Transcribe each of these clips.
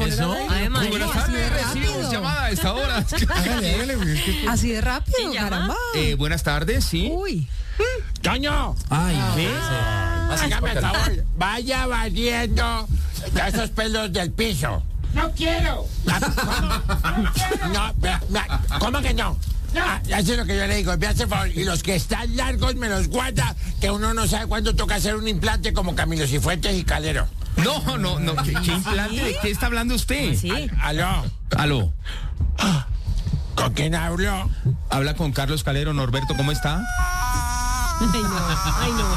poner ¿Eso? al aire? Muy buenas tardes, recibimos llamada a esta hora. Hágale, Así de rápido, ¿Quién llama? caramba. Buenas tardes, sí. Uy. Toño, Ay, ¿ves? hágame el favor, vaya barriendo esos pelos del piso. No quiero. No, ¿cómo que no? Eso es lo que yo le digo, me hace favor. Y los que están largos me los guarda, que uno no sabe cuándo toca hacer un implante como Camilo Cifuentes y Calero. No. ¿Qué implante? ¿De qué está hablando usted? Sí. Aló, Aló. ¿con quién hablo? Habla con Carlos Calero. Norberto, ¿cómo está? Ay, no.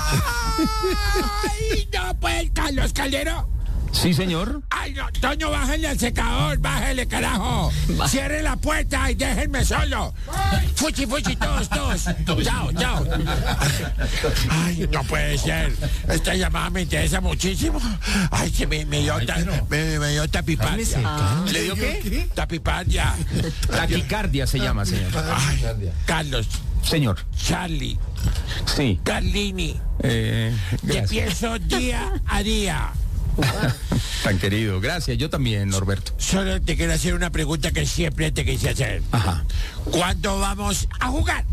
Ay, no, pues, Carlos Calero. Sí, señor. Ay, no, Toño, bájale al secador, bájale, carajo. Cierre la puerta y déjenme solo. Fuchi, todos. Chao. Ay, no puede ser. Esta llamada me interesa muchísimo. Ay, que me dio tapipardia. ¿Le dio qué? Tapipardia. Taquicardia se llama, señor. Ay, Carlos, Señor. Charlie, Sí. Carlini, te Gracias. pienso día a día. Tan querido. Gracias. Yo también, Norberto. Solo te quiero hacer una pregunta que siempre te quise hacer. Ajá. ¿Cuándo vamos a jugar?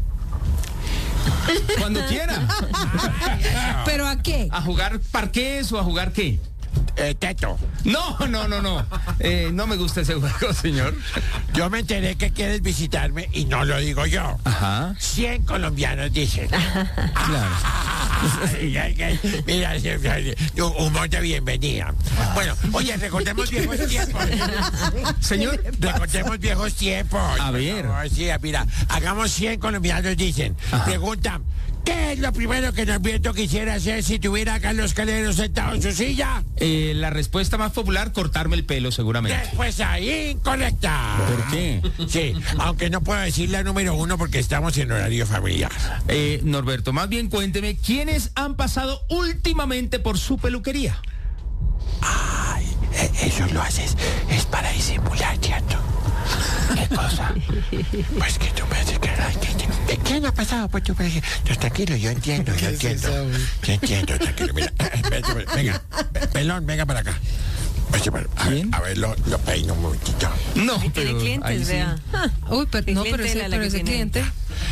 Cuando quiera. ¿Pero a qué? ¿A jugar parqués o a jugar qué? Teto, No. No me gusta ese juego, señor. yo me enteré que quieres visitarme y no lo digo yo. Ajá. 100 colombianos dicen. Claro. Mira, humor de bienvenida. Bueno, oye, recordemos viejos tiempos. Señor. Recordemos viejos tiempos. A ver. Por favor, sí, mira, hagamos 100 colombianos dicen. Ajá. Preguntan, ¿qué es lo primero que Norberto quisiera hacer si tuviera a Carlos Calero sentado en su silla? La respuesta más popular, cortarme el pelo, seguramente. Respuesta incorrecta. ¿Por qué? Sí, aunque no puedo decir la número 1 porque estamos en horario familiar. Norberto, más bien cuénteme, ¿quiénes han pasado últimamente por su peluquería? Ay, eso lo haces, es para disimular, ¿cierto? ¿Qué cosa? Pues que tú me haces que... ¿Quién ha pasado por tu peluquería? No, tranquilo, yo entiendo. Yo entiendo, tranquilo. Mira, espérate, venga, pelón, venga para acá. ¿Quién? A ver, lo peino un momentito. No, Ahí tiene ahí clientes, sí. vea. Uy, pero no, pero clientela la que ese tiene. cliente.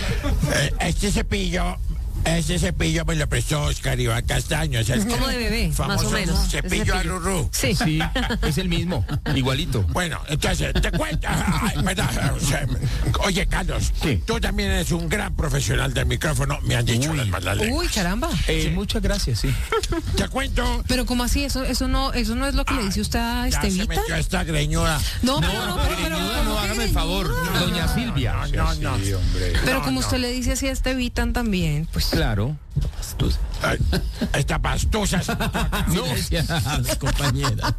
Este cepillo me lo prestó Oscar Iván Castaño. Es Como de bebé, más famoso o menos. Cepillo a Rurú. Sí. Sí, es el mismo, igualito. Bueno, entonces, te cuento. Ay, ¿verdad? O sea, oye, Carlos, Sí. tú también eres un gran profesional del micrófono, me han dicho las malas lenguas. Uy, caramba. Muchas gracias, sí. Te cuento. Pero ¿cómo así? Eso no es lo que le dice usted a Ya se Estevita. metió esta greñuda. No, pero Greñuda, no, ¿cómo que hágame el favor, greñuda? doña Silvia. No. Pero No, como no. usted le dice así a Estevitan también, pues. Claro. Ay, esta pastusa. No, compañera.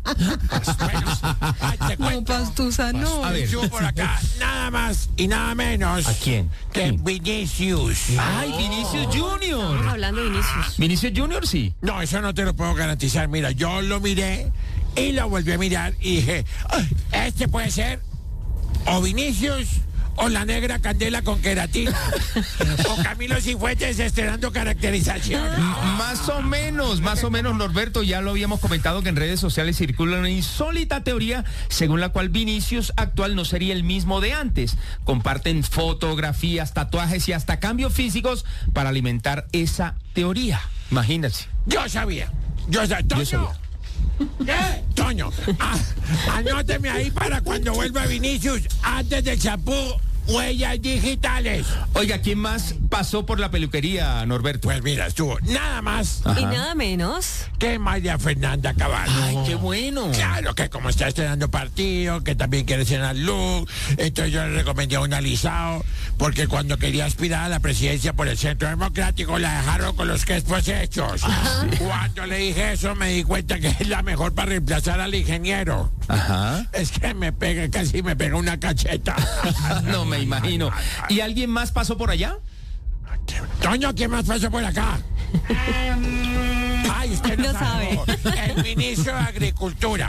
Ay, te No, cuento. pastusa, no. A ver. Yo por acá, nada más y nada menos. ¿A quién? Que ¿Quién? Vinicius. Ay, Vinicius Estamos Junior. hablando de Vinicius. Vinicius Junior, sí. No, eso no te lo puedo garantizar. Mira, yo lo miré y lo volví a mirar y dije, "Ay, este puede ser o Vinicius o la negra Candela con queratina o Camilo Cifuentes estrenando caracterización. Más o menos, Norberto, ya lo habíamos comentado que en redes sociales circula una insólita teoría según la cual Vinicius actual no sería el mismo de antes. Comparten fotografías, tatuajes y hasta cambios físicos para alimentar esa teoría. Imagínense. Yo sabía. Toño. ¿Qué? Toño, anóteme ahí para cuando vuelva Vinicius antes del champú. Huellas digitales. Oiga, ¿quién más pasó por la peluquería, Norberto? Pues mira, estuvo nada más Y nada menos. que María Fernanda Caballo. Ay, qué bueno. Claro, que como está estrenando partido, que también quiere cenar look, entonces yo le recomendé un alisado, porque cuando quería aspirar a la presidencia por el Centro Democrático, la dejaron con los crespos hechos. Cuando le dije eso, me di cuenta que es la mejor para reemplazar al ingeniero. Ajá. Es que casi me pega una cacheta. No me imagino. ¿Y alguien más pasó por allá? Toño, ¿quién más pasó por acá? Ay, usted no, No sabe. El ministro de Agricultura.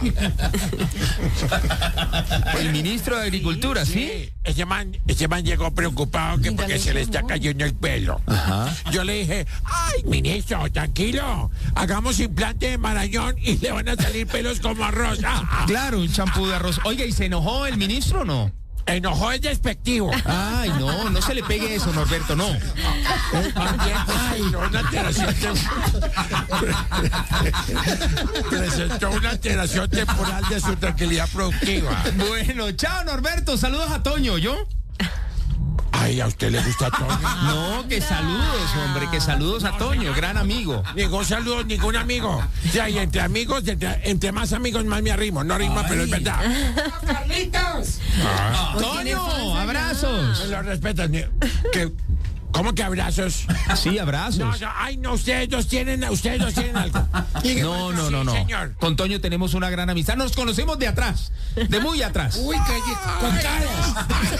El ministro de Agricultura, ¿sí? Ese man llegó preocupado que porque se le está cayendo el pelo. Ajá. Yo le dije, ay, ministro, tranquilo, hagamos implante de marañón y le van a salir pelos como arroz. Claro, un champú de arroz. Oiga, ¿y se enojó el ministro o no? Enojó es despectivo. Ay, no se le pegue eso, Norberto, no. Ay, no, una alteración presentó una alteración temporal de su tranquilidad productiva. Bueno, chao, Norberto, saludos a Toño, ¿yo? Ay, ¿a usted le gusta Toño? No, que saludos, hombre, que saludos a Toño, gran amigo. Ningún saludo, ningún amigo. Ya, y entre amigos, entre más amigos, más me arrimo. No rima, pero es verdad. ¡Carlitos! Toño, abrazos. Me lo respetan. ¿Cómo que abrazos? Sí, abrazos. No, ay, no, ustedes dos tienen algo. No. Sí, señor. Con Toño tenemos una gran amistad. Nos conocemos de atrás, de muy atrás. Uy, con caras.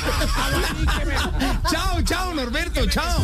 Chao, Norberto, chao.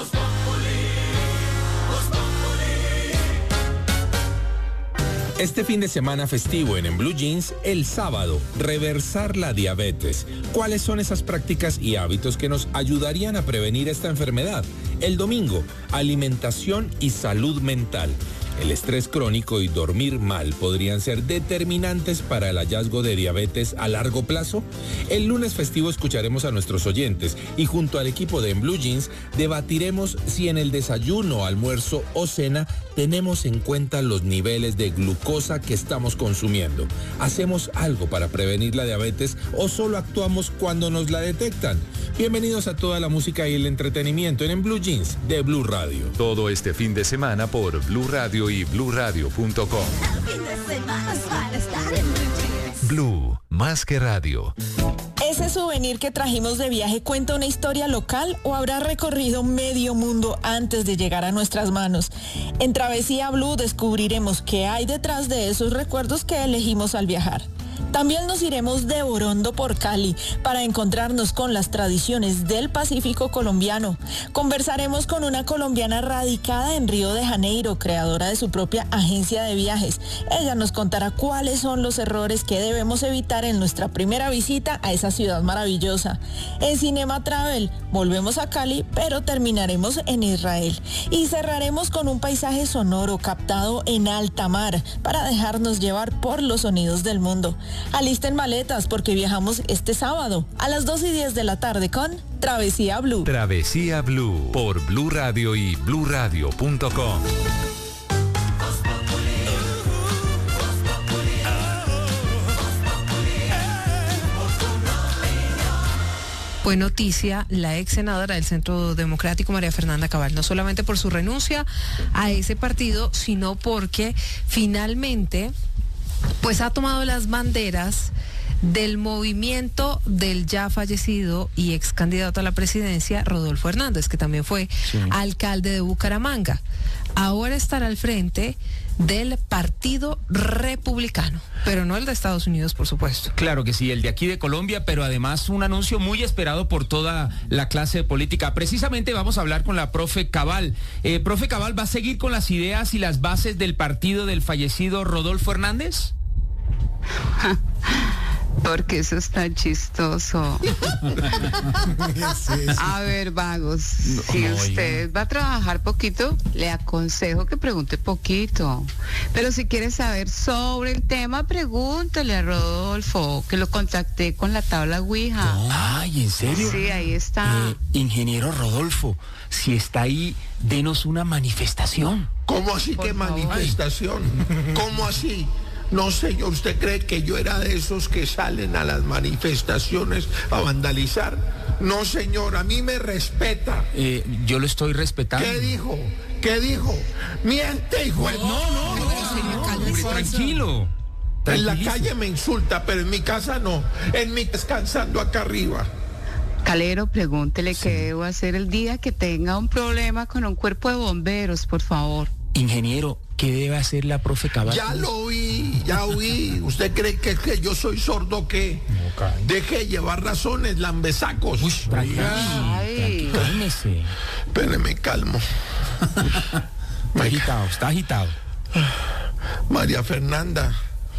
Este fin de semana festivo en Blue Jeans, el sábado, reversar la diabetes. ¿Cuáles son esas prácticas y hábitos que nos ayudarían a prevenir esta enfermedad? El domingo, alimentación y salud mental. El estrés crónico y dormir mal podrían ser determinantes para el hallazgo de diabetes a largo plazo. El lunes festivo escucharemos a nuestros oyentes y junto al equipo de En Blue Jeans debatiremos si en el desayuno, almuerzo o cena tenemos en cuenta los niveles de glucosa que estamos consumiendo. ¿Hacemos algo para prevenir la diabetes o solo actuamos cuando nos la detectan? Bienvenidos a toda la música y el entretenimiento en Blue Jeans de Blue Radio. Todo este fin de semana por Blue Radio y bluradio.com. Blue, más que radio. ¿Ese souvenir que trajimos de viaje cuenta una historia local o habrá recorrido medio mundo antes de llegar a nuestras manos? En Travesía Blue descubriremos qué hay detrás de esos recuerdos que elegimos al viajar. También nos iremos de Borondo por Cali para encontrarnos con las tradiciones del Pacífico colombiano. Conversaremos con una colombiana radicada en Río de Janeiro, creadora de su propia agencia de viajes. Ella nos contará cuáles son los errores que debemos evitar en nuestra primera visita a esa ciudad maravillosa. En Cinema Travel volvemos a Cali, pero terminaremos en Israel. Y cerraremos con un paisaje sonoro captado en alta mar para dejarnos llevar por los sonidos del mundo. Alisten maletas porque viajamos este sábado a las 2:10 de la tarde con Travesía Blue. Travesía Blue por Blue Radio y bluradio.com. Fue noticia la ex senadora del Centro Democrático, María Fernanda Cabal, no solamente por su renuncia a ese partido, sino porque finalmente pues ha tomado las banderas del movimiento del ya fallecido y ex candidato a la presidencia, Rodolfo Hernández, que también fue alcalde de Bucaramanga. Ahora estará al frente del Partido Republicano, pero no el de Estados Unidos, por supuesto. Claro que sí, el de aquí de Colombia, pero además un anuncio muy esperado por toda la clase política. Precisamente vamos a hablar con la profe Cabal. Profe Cabal, ¿va a seguir con las ideas y las bases del partido del fallecido Rodolfo Hernández? Porque eso es tan chistoso. A ver, vagos, si usted va a trabajar poquito, le aconsejo que pregunte poquito. Pero si quiere saber sobre el tema, pregúntele a Rodolfo, que lo contacté con la tabla Ouija. Ay, ¿en serio? Sí, ahí está. Ingeniero Rodolfo, si está ahí, denos una manifestación. ¿Cómo así que manifestación? ¿Cómo así? No, señor, ¿usted cree que yo era de esos que salen a las manifestaciones a vandalizar? No, señor, a mí me respeta. Yo lo estoy respetando. ¿Qué dijo? ¿Qué dijo? Miente, hijo. No, señor, tranquilo. En la calle me insulta, pero en mi casa no. En mi descansando acá arriba. Calero, pregúntele qué debo hacer el día que tenga un problema con un cuerpo de bomberos, por favor. Ingeniero, ¿qué debe hacer la profe Cabal? Ya lo oí. ¿Usted cree que yo soy sordo qué? Deje de llevar razones, lambesacos. Uy, cálmese. Espere, me calmo. Está agitado. María Fernanda.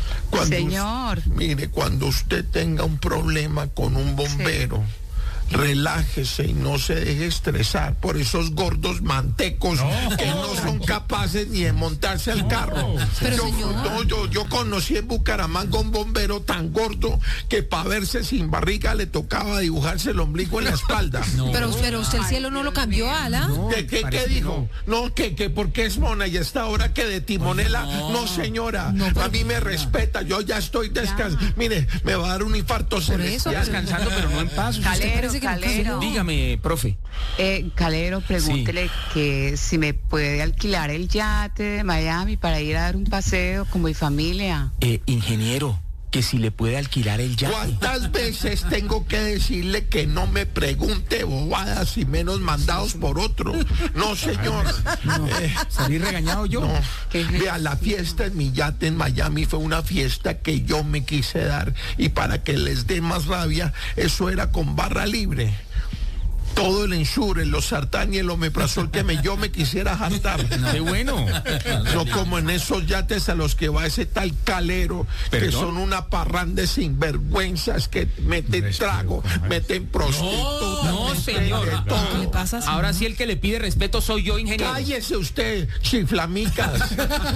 Señor. Mire, cuando usted tenga un problema con un bombero, relájese y no se deje estresar por esos gordos mantecos que no son capaces ni de montarse al carro. Pero yo conocí en Bucaramanga un bombero tan gordo que para verse sin barriga le tocaba dibujarse el ombligo en la espalda. Pero usted el cielo no lo cambió, Ala. ¿Qué dijo? No, que porque es mona y esta hora que de timonela. No, señora, a mí me respeta, yo ya estoy descansando. Mire, me va a dar un infarto celestial. Descansando, pero no en paz. Calero. Dígame, profe. Calero, pregúntele que si me puede alquilar el yate de Miami para ir a dar un paseo con mi familia. Ingeniero, que si le puede alquilar el yate. ¿Cuántas veces tengo que decirle que no me pregunte bobadas y menos mandados por otro? No, señor. ¿Salí regañado yo? No. Vea, la fiesta en mi yate en Miami fue una fiesta que yo me quise dar, y para que les dé más rabia, eso era con barra libre. Todo el Ensure, los sartán y el omeprazol que yo me quisiera jartar. ¡Qué bueno! No como en esos yates a los que va ese tal Calero, que son una parranda de sinvergüenzas que meten trago, meten prostitutas. No, señor. ¿Qué le pasa, señor? Ahora sí el que le pide respeto soy yo, ingeniero. Cállese usted, chiflamicas,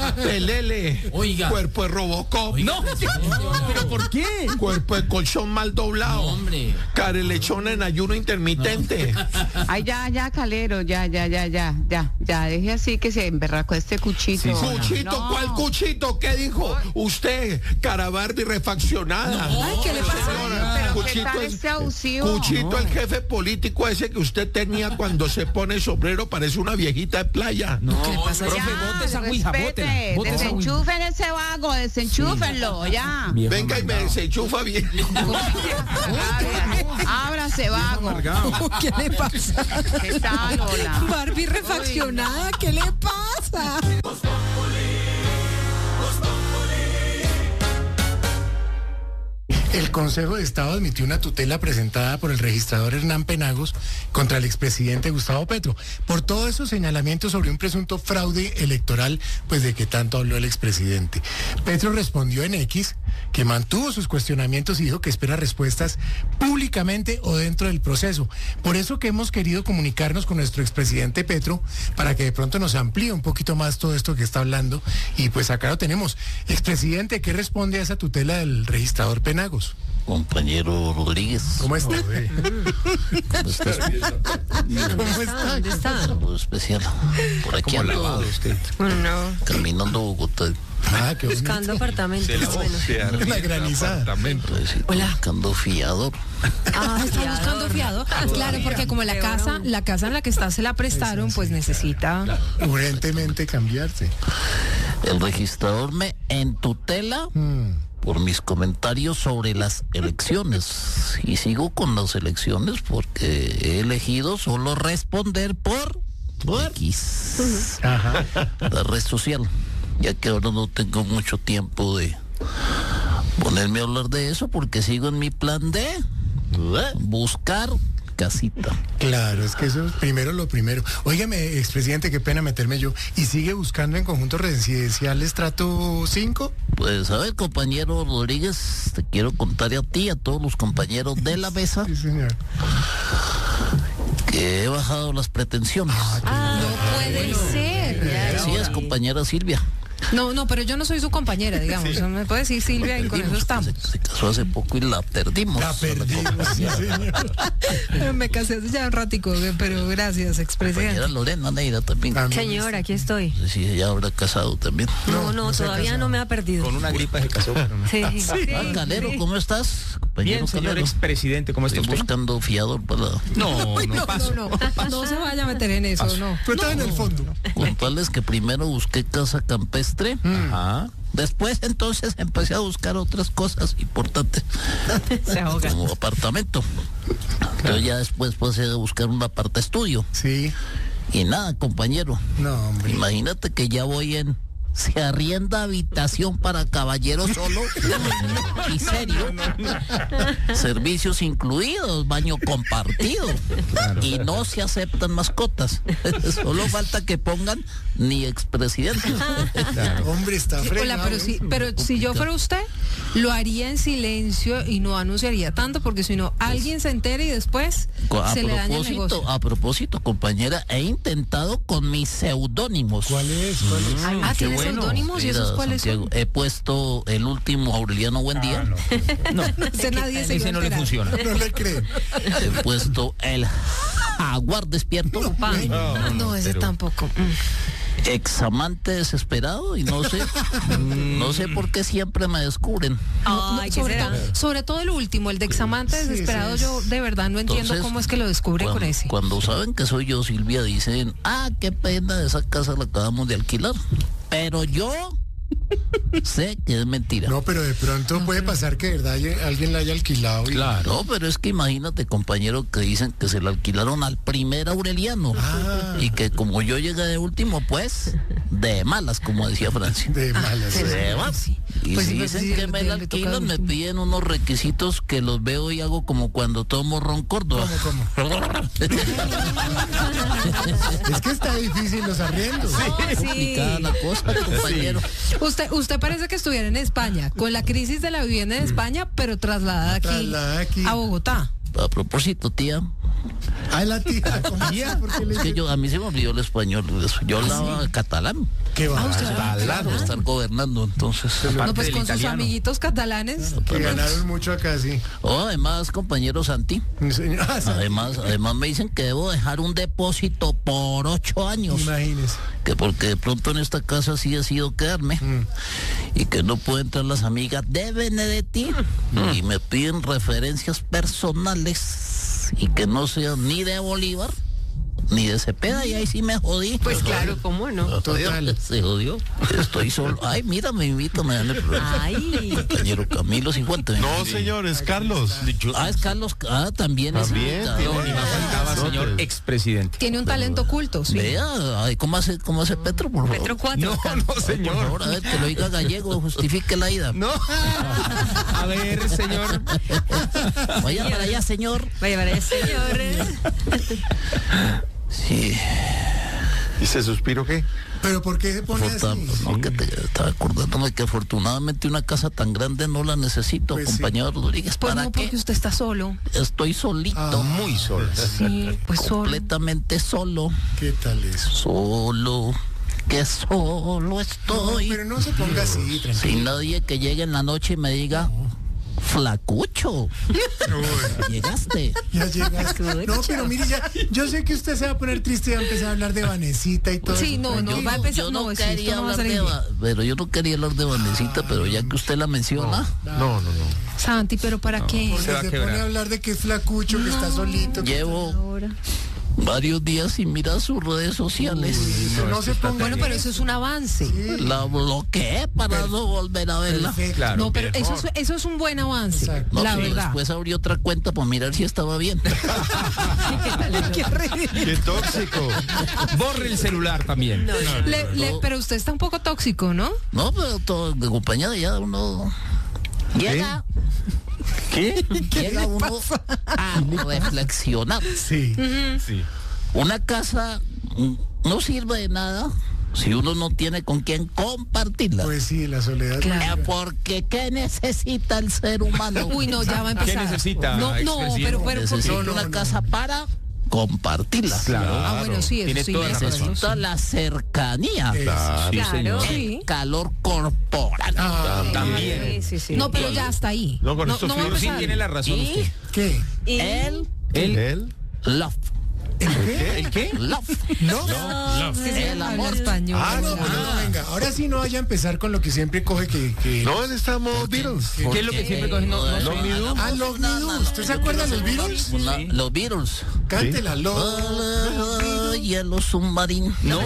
pelele, Oiga. cuerpo de Robocop. No, ¿pero por qué? Cuerpo de colchón mal doblado. Hombre. Carelechona en ayuno intermitente. Ay, ya, Calero, ya, deje así que se emberracó este cuchito. ¿Cuchito? No. ¿Cuál cuchito? ¿Qué dijo usted? Cara Barbie refaccionada. Ay, ¿qué le pasa? Pero ¿qué tal este abusivo? Cuchito, el jefe político ese que usted tenía cuando se pone sombrero, parece una viejita de playa. ¿Qué le pasa? Profe, bote esa ouija, bótela. Bote esa ouija. Desenchufen ese vago, desenchúfenlo, ya. Venga y me desenchufa bien. Ábrase, vago. ¿Qué le pasa? ¿Qué tal, hola? Barbie refaccionada, ¿qué le pasa? El Consejo de Estado admitió una tutela presentada por el registrador Hernán Penagos contra el expresidente Gustavo Petro por todos esos señalamientos sobre un presunto fraude electoral, pues de que tanto habló el expresidente. Petro respondió en X que mantuvo sus cuestionamientos y dijo que espera respuestas públicamente o dentro del proceso. Por eso que hemos querido comunicarnos con nuestro expresidente Petro para que de pronto nos amplíe un poquito más todo esto que está hablando, y pues acá lo tenemos. Expresidente, ¿qué responde a esa tutela del registrador Penagos? Compañero Rodríguez. ¿Cómo está? ¿Cómo estás? ¿Cómo está? ¿Dónde está? Saludo especial. Por aquí ¿Cómo ando, lavado usted? No. caminando Bogotá. Ah, qué bonito. Buscando apartamentos. Bueno. Una granizada. Hola. Buscando fiador. Ah, está buscando fiado. Claro, porque como la casa en la que está se la prestaron, pues necesita. Urgentemente cambiarse. El registrador me entutela por mis comentarios sobre las elecciones. Y sigo con las elecciones porque he elegido solo responder por X. Ajá. La red social. Ya que ahora no tengo mucho tiempo de ponerme a hablar de eso porque sigo en mi plan de buscar casita. Claro, es que eso es primero lo primero. Óigame, expresidente, qué pena meterme yo. ¿Y sigue buscando en conjuntos residenciales estrato 5? Pues a ver, compañero Rodríguez, te quiero contar a ti, a todos los compañeros de la mesa, Sí, señor. que he bajado las pretensiones. No puede ser. Así es, compañera Silvia. No, pero yo no soy su compañera, digamos. Me puede decir Silvia y con eso estamos. Se casó hace poco y la perdimos. La perdimos, sí, señor. Me casé hace ya un ratico, pero gracias, expresidente. Compañera Lorena Neira también. Señor, aquí estoy. Sí, ella habrá casado también. No, todavía no me ha perdido. Con una gripa se casó. Pero no. Sí. Calero, ¿cómo estás? Compañero Bien, señor Calero. expresidente, ¿cómo está Estoy usted? buscando fiador para No paso. No se vaya a meter en eso, no. Pero está en el fondo. contarles que primero busqué casa campestre. Ajá. Después entonces empecé a buscar otras cosas importantes. Se ahoga. Como apartamento. Pero ya después pasé a buscar un aparta estudio. Sí. Y nada, compañero. No, hombre. Imagínate que ya voy en se arrienda habitación para caballero solo y serio. Servicios incluidos, baño compartido. Y no se aceptan mascotas. Solo falta que pongan ni expresidente. Hombre, está fregado. Hola, pero si yo fuera usted, lo haría en silencio y no anunciaría tanto, porque si no, alguien se entera y después se le daña el negocio. A propósito, compañera, he intentado con mis seudónimos. ¿Cuál es? ¿Tiene seudónimos? ¿Y esos cuáles son? He puesto el último Aureliano Buendía. No, Ese nadie se ese no le funciona. No le creen. He puesto el Jaguar despierto. No, ese tampoco. Examante desesperado y no sé por qué siempre me descubren. Ay, ¿qué será? Sobre todo el último, el de examante desesperado, yo de verdad no entiendo cómo es que lo descubren con ese. Cuando saben que soy yo, Silvia, dicen, qué pena, esa casa la acabamos de alquilar. Pero yo sé que es mentira. No, pero de pronto puede pasar que de verdad alguien la haya alquilado. Claro. No, pero es que imagínate, compañero, que dicen que se la alquilaron al primer Aureliano. Y que como yo llegué de último, pues, de malas, como decía Francia. De malas. De malas. Y Pues si sí, dicen que me la alquilan, me piden unos requisitos que los veo y hago como cuando tomo ron Córdoba. Es que está difícil los arriendos. Complicada la cosa, compañero. Usted parece que estuviera en España, con la crisis de la vivienda en España, pero trasladada aquí a Bogotá. A propósito, tía. La tía. Es que a mí se me olvidó el español. Yo hablaba catalán. ¿Qué va? Claro, estar gobernando, entonces. No, pues con sus amiguitos catalanes. Que ganaron mucho acá, sí. Además, compañero Santi. Además me dicen que debo dejar un depósito por 8 años. Imagínese. Que porque de pronto en esta casa sí he sido quedarme. Y que no pueden entrar las amigas de Benedetti. Y me piden referencias personales. Y que no sean ni de Bolívar ni de Cepeda, y ahí sí me jodí. Pues claro, ¿cómo no? Total. Se jodió. Estoy solo. Ay, mira, me invítame a el programa. Ay. Compañero Camilo 50. No, señor, es Carlos. Es Carlos. También es invitado. Ni más faltaba, señor expresidente. Tiene un talento oculto, sí. Vea, ¿cómo hace Petro, por favor? Petro 4. No, señor. Por favor, a ver, que lo diga gallego, justifique la ida. No. A ver, señor. Vaya para allá, señor. Vaya para allá, señor. Sí. ¿Y ese suspiro qué? ¿Pero por qué se pone así? No, que te estaba acordándome que afortunadamente una casa tan grande no la necesito, pues compañero Rodríguez. Pues ¿Para no, qué? porque usted está solo. Estoy solito. Muy solo. Sí, pues solo. Completamente solo. ¿Qué tal eso? Solo. Que solo estoy. No, pero no se ponga así, tranquilo. Sin nadie que llegue en la noche y me diga... Flacucho. Llegaste. Ya llegaste. No, pero mire, yo sé que usted se va a poner triste y va a empezar a hablar de Vanesita y todo. Sí, eso. no, va a empezar. Yo no quería hablar pero yo no quería hablar de Vanesita, pero ya que usted la menciona. No. Santi, ¿pero para qué? Porque se pone a hablar de que es flacucho, que está solito. Llevo varios días sin mirar sus redes sociales. No se ponga. Bueno, pero eso es un avance. La bloqueé para no volver a verla. Claro, No, pero eso es un buen avance. No, la sí, verdad. después abrí otra cuenta para mirar si estaba bien. ¡Qué tóxico! Borre el celular también. Pero usted está un poco tóxico, ¿no? No, pero todo acompañado ya uno llega. ¿Qué? Llega uno a reflexionar. Sí. Sí. Una casa no sirve de nada si uno no tiene con quién compartirla. Pues sí, la soledad. Claro. Porque ¿qué necesita el ser humano? Uy, no, ya va a empezar. ¿Qué necesita, No, expresidente? pero Necesita una casa para compartirla. Claro. bueno, sí, Tiene eso sí. toda la razón. Necesita la cercanía. Sí, señor. Sí. Calor corporal. También. Sí. No, pero ya hasta ahí. No, con estos va a fríos Sí, empezar. tiene la razón Y usted. ¿Qué? el love. ¿El qué? Love. El amor español. No, venga, ahora sí no vaya a empezar con lo que siempre coge que... No, él está en modo Beatles. ¿Qué es lo que siempre coge? No, Los Beatles. Los Beatles. ¿Usted se acuerda de los Beatles? Los Beatles. Cántela, los hielo submarino. No,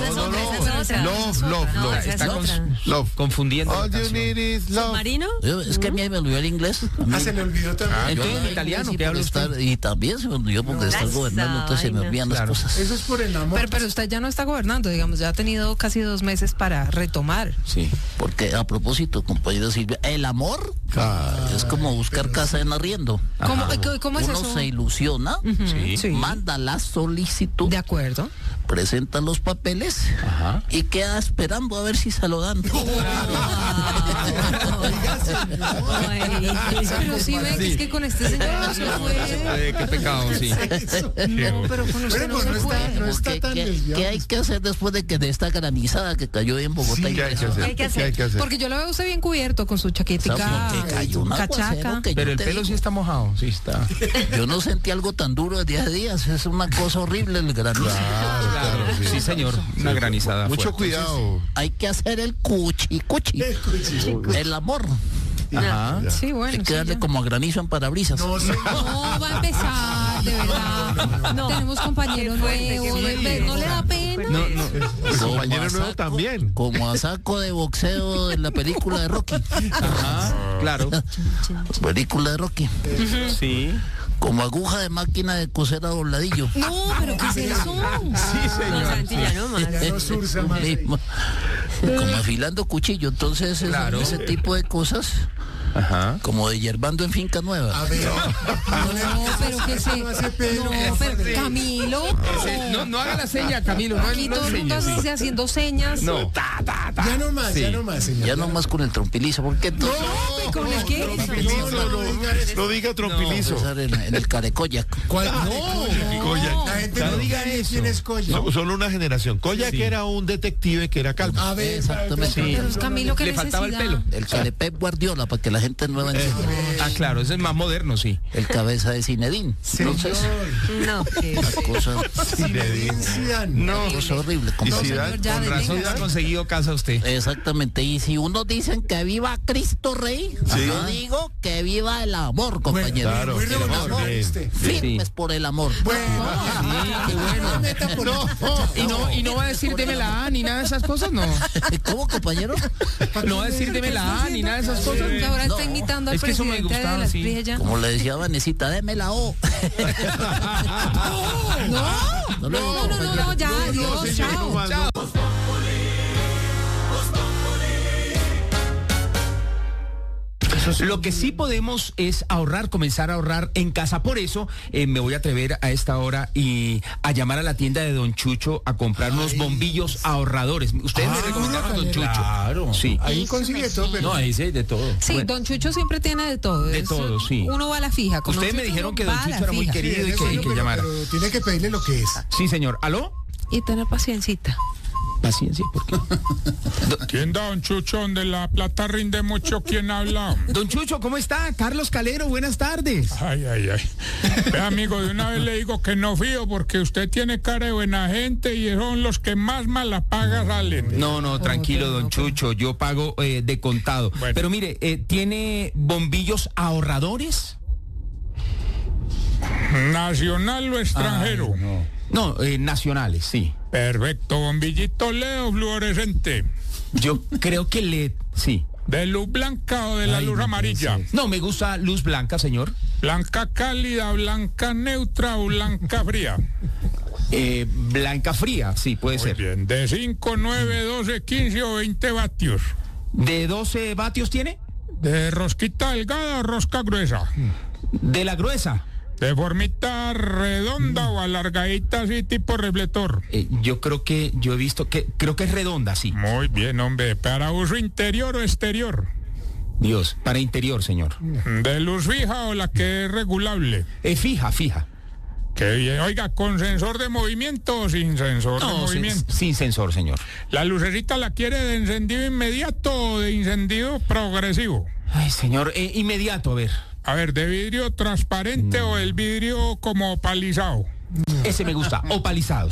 Love. confundiendo. All you need is love. ¿Submarino? Es que a mí me olvidó el inglés. Se le olvidó también. Entonces Yo en italiano, sí, ¿qué por habla estar- usted? Y también se me olvidó porque estar Esa gobernando, entonces se me vaina. olvidan las Claro. cosas. Eso es por el amor. Pero usted ya no está gobernando, digamos, ya ha tenido casi 2 meses para retomar. Sí. Porque a propósito, compañero Silvia, el amor es como buscar casa en arriendo. ¿Cómo es Uno eso? se ilusiona, Sí. manda la solicitud, De acuerdo. presenta los papeles y queda esperando a ver si se lo dan. Pero sí ve que es que con este señor no se puede. Qué pecado, sí. No, pero con usted no se puede. No está tan desviado. ¿Qué hay que hacer después de que de esta granizada que cayó en Bogotá? ¿Qué hay que hacer? ¿Qué hay que hacer? Porque yo lo veo a usted bien cubierto con su chaquetica Porque cayó un cachaca. aguacero que Pero yo el te pelo digo, sí está mojado, sí está. yo no sentí algo tan duro de 10 días, es una cosa horrible el granizo. Claro, sí, señor. Una granizada. Mucho fuerte. cuidado. Hay que hacer el cuchi, el amor. Ajá. Sí, bueno. Hay que sí, darle ya. como a granizo en parabrisas. No, va a empezar, de verdad. No. Tenemos compañero Qué fuerte, nuevo, qué ¿no le da pena? No. El compañero nuevo también. Como a saco de boxeo de la película de Rocky. Ajá. Claro. Película de Rocky. Sí. Como aguja de máquina de coser a dobladillo. No, pero ¿qué es eso? Sí, No, Santi, ya no más. Ya no surza más. Mismo. Como afilando cuchillo. Entonces, Claro. ese tipo de cosas, Ajá. como de yerbando en finca nueva. A ver. No, pero que se... No hace pelo. No, pero Camilo. No haga la seña, Camilo. No, Aquí no todo el mundo enseñe, sí. haciendo señas. No. Ya no más, Sí. ya no más, señor. Ya no más con el trompilizo, porque entonces ¿Con el qué? No diga trompilizo. empezar en el carecoyac. ¿Cuál? Koyak. La gente No no diga diga eso. quién es Koyak. Solo una generación. Koyak era un detective que era calvo. A ver, Exactamente. Sí. Pero es Camilo, ¿qué Le faltaba el pelo. necesidad? El Calepep Guardiola, para que la gente nueva entienda. Ah, claro, ese es más moderno, sí. El cabeza de Zinedine. Entonces, No. la cosa, No. cosa horrible. Y No, Zidane, señor, ya Con razón detenga. ha conseguido casa usted. Exactamente. Y si uno dicen que viva Cristo Rey, yo digo que viva el amor, compañero. Claro, Muy el revolucionario amor, bien. usted. Firmes por el amor. Bueno, Qué bueno. no meta por Y no va a decir deme la A ni nada de esas cosas, no. ¿Cómo, compañero? No va a decir deme la A ni nada de esas cosas. Que ahora está imitando al Es que eso me presidente de gustaba, las sí. Priejas. Como le decía Vanesita, deme la O. No, ya, adiós, chao. Lo que sí podemos es ahorrar, comenzar a ahorrar en casa. Por eso me voy a atrever a esta hora y a llamar a la tienda de Don Chucho a comprar unos bombillos ahorradores. Ustedes me recomendaron a Don Chucho. Claro. Sí. ahí consigue todo, pero No, ahí sí hay de todo. Sí, Bueno. Don Chucho siempre tiene de todo. De todo, sí. Uno va a la fija. Con Ustedes Don me Chucho dijeron uno que Don va a la Chucho era muy fija. querido y eso que yo, pero- llamara. pero tiene que pedirle lo que es. Sí, señor. ¿Aló? Y tener paciencita. Paciencia, ¿por qué? ¿Quién da un chucho donde la plata rinde mucho? ¿Quién habla? Don Chucho, ¿cómo está? Carlos Calero, buenas tardes. Ay. Ve, amigo, de una vez le digo que no fío porque usted tiene cara de buena gente y son los que más mala paga salen. No, tranquilo, Don Chucho, yo pago de contado. Bueno. Pero mire, ¿tiene bombillos ahorradores? ¿Nacional o extranjero? No, nacionales, sí. Perfecto, bombillito LED o fluorescente. Yo creo que sí. ¿De luz blanca o de la luz amarilla? No, me gusta luz blanca, señor. ¿Blanca cálida, blanca neutra o blanca fría? Blanca fría, sí, puede Muy ser. bien, ¿de 5, 9, 12, 15 o 20 vatios? ¿De 12 vatios tiene? ¿De rosquita delgada o rosca gruesa? De la gruesa. ¿De formita redonda o alargadita así tipo reflector? Yo creo que yo he visto creo que es redonda, sí. Muy bien, hombre. ¿Para uso interior o exterior? Dios, para interior, señor. ¿De luz fija o la que es regulable? Fija. Qué bien. Oiga, ¿con sensor de movimiento o sin sensor de movimiento? Sin sensor, señor. ¿La lucecita la quiere de encendido inmediato o de encendido progresivo? Ay, señor, inmediato, a ver. A ver, ¿de vidrio transparente o el vidrio como opalizado? Ese me gusta, opalizado, sí.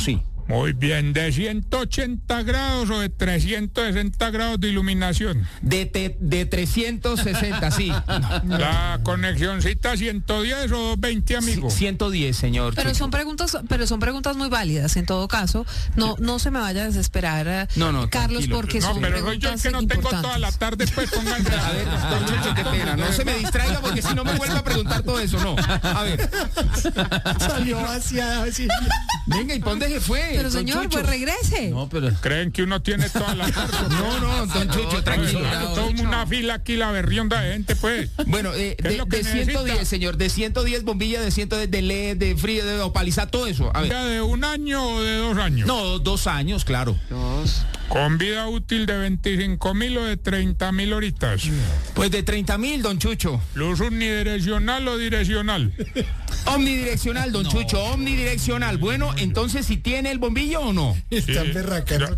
Muy bien, ¿de 180 grados o de 360 grados de iluminación? De 360, sí. La conexioncita 110 o 220, amigo. 110, señor. Pero son preguntas muy válidas. En todo caso, no se me vaya a desesperar, No, Carlos, tranquilo. porque No, son pero soy yo el que no tengo toda la tarde, pues pónganse. A ver, don Chucho, qué pena. No se me distraiga porque si no me vuelve a preguntar todo eso, no. A ver. Salió vaciada. Venga, ¿y para dónde se fue? Pero señor, pues regrese. No, pero... ¿Creen que uno tiene toda la tarde? No, don Chucho, tranquilo. Toda una fila aquí, la berrionda de gente, pues. Bueno, de 110, señor, de 110 bombillas, de 110 de LED, de frío, de opalizar, todo eso. A ver. ¿Ya de 1 año o de 2 años? No, 2 años, claro. ¿Con vida útil de 25.000 o de 30.000 horitas? Pues de 30.000, don Chucho. ¿Luz unidireccional o direccional? Omnidireccional, don Chucho, omnidireccional. Bueno, entonces, ¿si tiene el bombillo o no? Están berracando.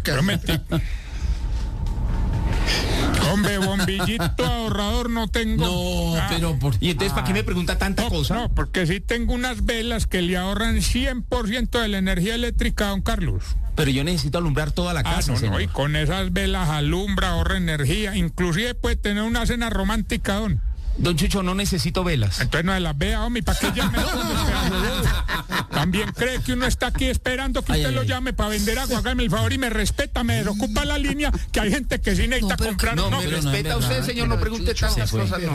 Hombre, bombillito ahorrador no tengo. No, pero... ¿Y entonces para qué me pregunta tanta cosa? No, porque sí tengo unas velas que le ahorran 100% de la energía eléctrica, don Carlos. Pero yo necesito alumbrar toda la casa, señor. Y con esas velas alumbra, ahorra energía. Inclusive puede tener una cena romántica, don. Don Chucho, no necesito velas. Entonces no se las vea, hombre, ¿para qué llame? También cree que uno está aquí esperando que usted lo llame para vender agua. Hágame el favor y me respeta, me desocupa la línea, que hay gente que sí necesita comprar. No, me respeta usted, señor, no pregunte tantas cosas, no.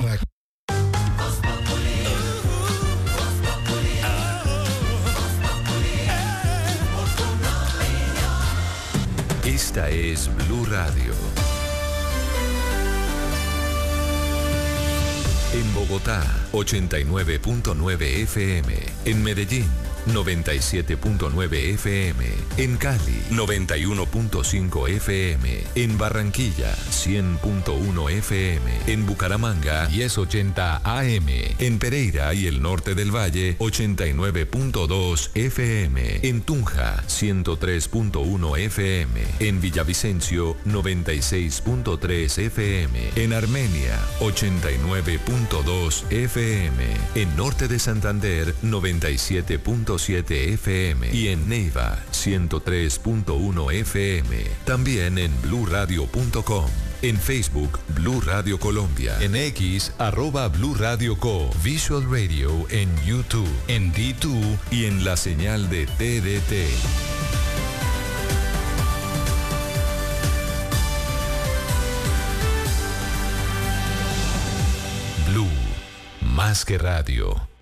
Esta es Blue Radio. En Bogotá, 89.9 FM. En Medellín, 97.9 FM. En Cali, 91.5 FM. En Barranquilla, 100.1 FM. En Bucaramanga, 1080 AM. En Pereira y el norte del Valle, 89.2 FM. En Tunja, 103.1 FM. En Villavicencio, 96.3 FM. En Armenia, 89.2 FM. En norte de Santander, 97.7 FM. Y en Neiva, 103.1 FM. También en bluradio.com. En Facebook, Blue Radio Colombia. En X, @Blue Radio Co. Visual Radio en YouTube, en D2 y en la señal de TDT. Blue, más que radio.